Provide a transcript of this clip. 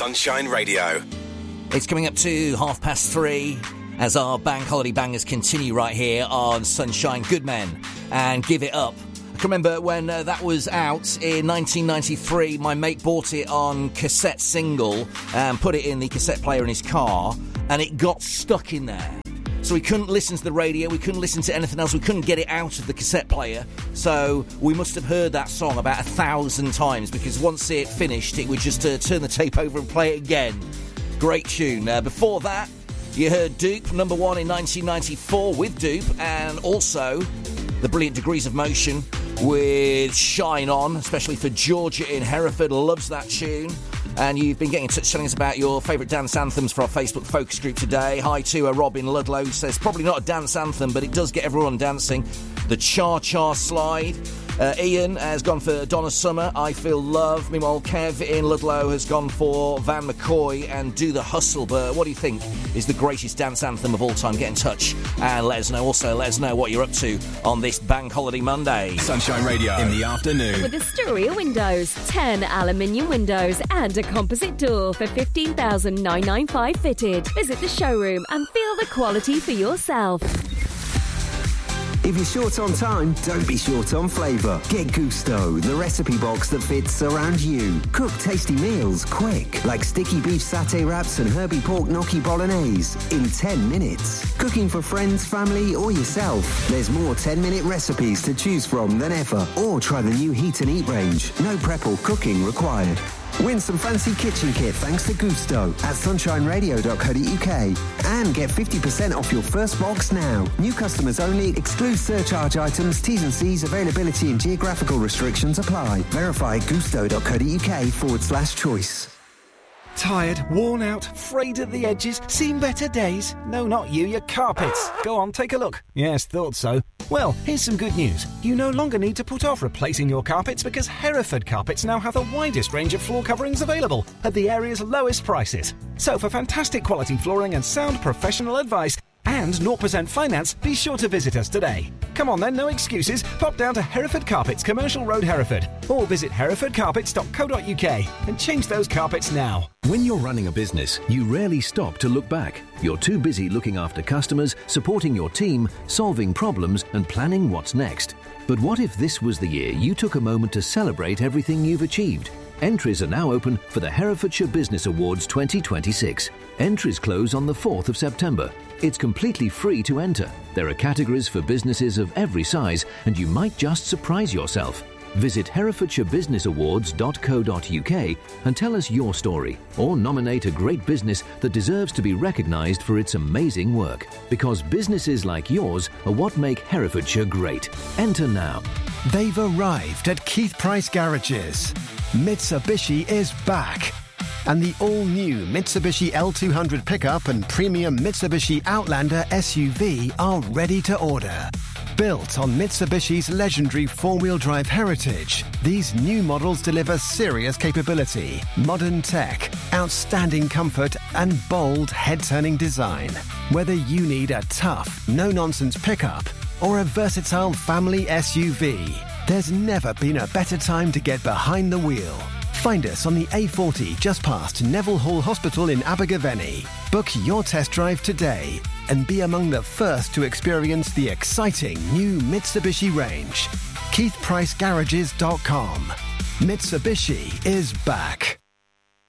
Sunshine Radio. It's coming up to 3:30 as our bank holiday bangers continue right here on Sunshine. Good Men and Give It Up. I can remember when that was out in 1993, my mate bought it on cassette single and put it in the cassette player in his car, and it got stuck in there. So we couldn't listen to the radio, we couldn't listen to anything else, we couldn't get it out of the cassette player. So we must have heard that song about 1,000 times, because once it finished, it would just turn the tape over and play it again. Great tune. Before that, you heard Dupe, number one in 1994 with Dupe, and also the brilliant Degrees of Motion with Shine On, especially for Georgia in Hereford, loves that tune. And you've been getting in touch telling us about your favourite dance anthems for our Facebook focus group today. Hi to Robin Ludlow, who says probably not a dance anthem, but it does get everyone dancing. The Cha Cha Slide. Ian has gone for Donna Summer, I Feel Love. Meanwhile, Kev in Ludlow has gone for Van McCoy and Do the Hustle. But what do you think is the greatest dance anthem of all time? Get in touch and let us know. Also, let us know what you're up to on this Bank Holiday Monday. Sunshine Radio in the afternoon. With Astoria Windows, 10 aluminium windows and a composite door for $15,995 fitted. Visit the showroom and feel the quality for yourself. If you're short on time, don't be short on flavour. Get Gusto, the recipe box that fits around you. Cook tasty meals quick, like sticky beef satay wraps and herby pork gnocchi bolognese in 10 minutes. Cooking for friends, family or yourself. There's more 10-minute recipes to choose from than ever. Or try the new Heat and Eat range. No prep or cooking required. Win some fancy kitchen kit thanks to Gusto at sunshineradio.co.uk and get 50% off your first box now. New customers only. Excludes surcharge items. T's and C's. Availability and geographical restrictions apply. Verify at gusto.co.uk/choice. Tired, worn out, frayed at the edges, seen better days? No, not you, your carpets. Go on, take a look. Yes, thought so. Well, here's some good news. You no longer need to put off replacing your carpets because Hereford Carpets now have the widest range of floor coverings available at the area's lowest prices. So for fantastic quality flooring and sound professional advice and 0% finance, be sure to visit us today. Come on then, no excuses. Pop down to Hereford Carpets, Commercial Road, Hereford, or visit herefordcarpets.co.uk and change those carpets now. When you're running a business, you rarely stop to look back. You're too busy looking after customers, supporting your team, solving problems, and planning what's next. But what if this was the year you took a moment to celebrate everything you've achieved? Entries are now open for the Herefordshire Business Awards 2026. Entries close on the 4th of September. It's completely free to enter. There are categories for businesses of every size, and you might just surprise yourself. Visit HerefordShireBusinessAwards.co.uk and tell us your story, or nominate a great business that deserves to be recognised for its amazing work. Because businesses like yours are what make Herefordshire great. Enter now. They've arrived at Keith Price Garages. Mitsubishi is back. And the all-new Mitsubishi L200 pickup and premium Mitsubishi Outlander SUV are ready to order. Built on Mitsubishi's legendary four-wheel drive heritage, these new models deliver serious capability, modern tech, outstanding comfort, and bold head-turning design. Whether you need a tough, no-nonsense pickup or a versatile family SUV, there's never been a better time to get behind the wheel. Find us on the A40 just past Neville Hall Hospital in Abergavenny. Book your test drive today and be among the first to experience the exciting new Mitsubishi range. KeithPriceGarages.com. Mitsubishi is back.